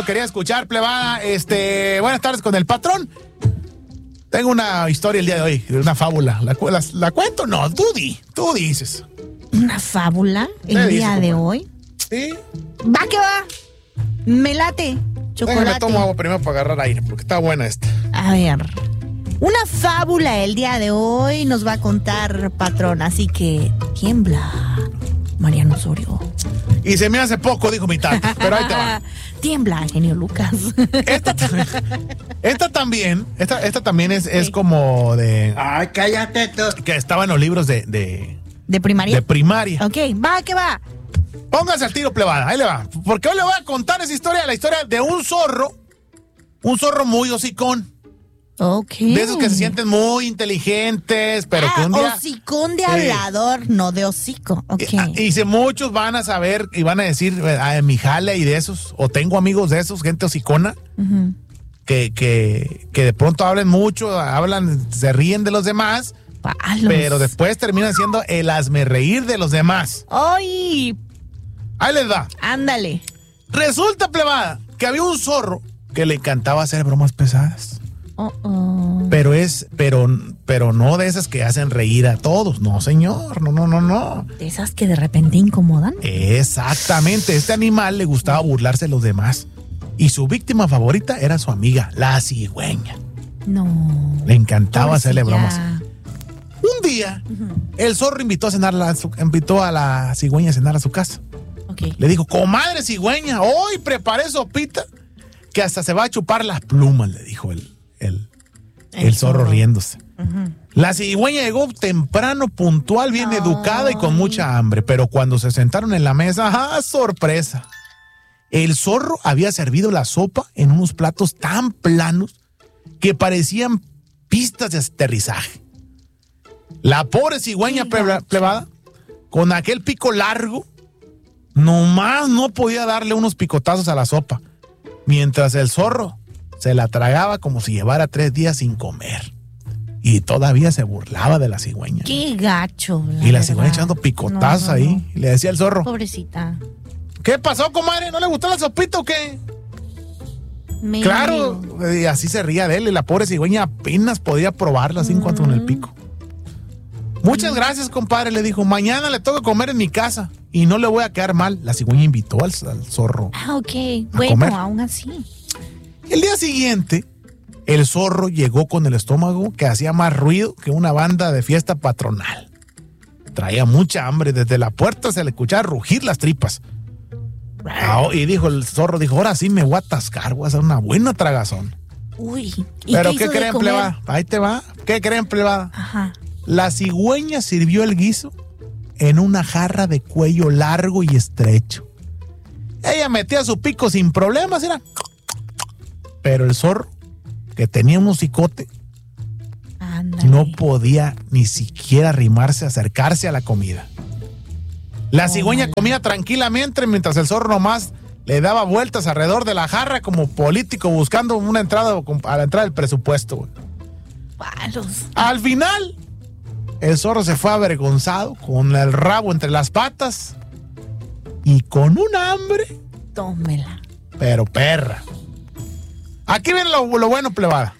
Quería escuchar, plebada. Buenas tardes con el patrón. Tengo una historia el día de hoy, una fábula. ¿La cuento? No, tú dices. ¿Una fábula el día de hoy? Sí. Va que va. Me late. Chocolate. Déjame tomo agua primero para agarrar aire, porque está buena esta. A ver. Una fábula el día de hoy nos va a contar, patrón. Así que tiembla, Mariano Osorio. Y se me hace poco, dijo mi tata, pero ahí te va. Tiembla, genio Lucas. Esta también es como de... Ay, cállate tú. Que estaba en los libros de primaria. De primaria. Ok, va que va. Póngase al tiro, plebada, ahí le va. Porque hoy le voy a contar esa historia, la historia de un zorro muy hocicón. Ok. De esos que se sienten muy inteligentes, pero que un día... hocicón de hablador, no de hocico. Ok. Y si muchos van a saber y van a decir, mi jale y de esos, o tengo amigos de esos, gente hocicona, que de pronto hablan mucho, se ríen de los demás, pero después terminan siendo el hazmerreír de los demás. ¡Ay! Ahí les va. Ándale. Resulta, plebada, que había un zorro que le encantaba hacer bromas pesadas. Pero no de esas que hacen reír a todos. No, señor. No. De esas que de repente incomodan. Exactamente. Este animal le gustaba burlarse de los demás. Y su víctima favorita era su amiga, la cigüeña. No. Le encantaba hacerle bromas. Un día, el zorro invitó a la cigüeña a cenar a su casa. Okay. Le dijo, comadre cigüeña, hoy preparé sopita que hasta se va a chupar las plumas, le dijo el zorro riéndose. La cigüeña llegó temprano, puntual, bien educada y con mucha hambre, pero cuando se sentaron en la mesa, ¡ah, sorpresa! El zorro había servido la sopa en unos platos tan planos que parecían pistas de aterrizaje. La pobre cigüeña plebada, con aquel pico largo, nomás no podía darle unos picotazos a la sopa, mientras el zorro se la tragaba como si llevara 3 días sin comer. Y todavía se burlaba de la cigüeña. ¡Qué gacho! Y la cigüeña echando picotazos ahí. Y le decía al zorro, pobrecita. ¿Qué pasó, comadre? ¿No le gustó la sopita o qué? Claro, y así se ría de él. Y la pobre cigüeña apenas podía probarla así en cuanto con el pico. Muchas gracias, compadre, le dijo. Mañana le toca comer en mi casa y no le voy a quedar mal. La cigüeña invitó al zorro. Ok. Bueno, comer. Aún así. El día siguiente, el zorro llegó con el estómago que hacía más ruido que una banda de fiesta patronal. Traía mucha hambre. Desde la puerta se le escuchaba rugir las tripas. Y el zorro dijo, ahora sí me voy a atascar, voy a hacer una buena tragazón. Uy. ¿Y ¿pero qué qué creen, plebada? Ahí te va. ¿Qué creen, plebada? Ajá. La cigüeña sirvió el guiso en una jarra de cuello largo y estrecho. Ella metía su pico sin problemas, era... Pero el zorro, que tenía un hocicote, no podía ni siquiera arrimarse, acercarse a la comida. La cigüeña comía tranquilamente mientras el zorro nomás le daba vueltas alrededor de la jarra como político buscando una entrada a la entrada del presupuesto. Palos. Al final, el zorro se fue avergonzado, con el rabo entre las patas y con un hambre. Tómela. Pero perra. Aquí viene lo bueno, plebada.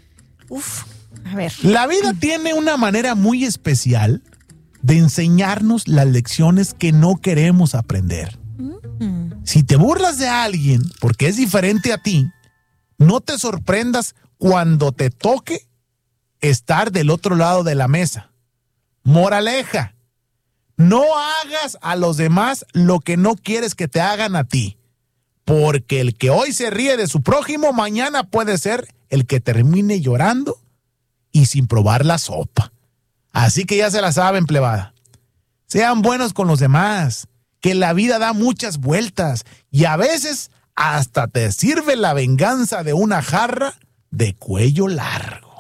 A ver. La vida tiene una manera muy especial de enseñarnos las lecciones que no queremos aprender. Si te burlas de alguien porque es diferente a ti, no te sorprendas cuando te toque estar del otro lado de la mesa. Moraleja, no hagas a los demás lo que no quieres que te hagan a ti. Porque el que hoy se ríe de su prójimo, mañana puede ser el que termine llorando y sin probar la sopa. Así que ya se la saben, plebada. Sean buenos con los demás, que la vida da muchas vueltas y a veces hasta te sirve la venganza de una jarra de cuello largo.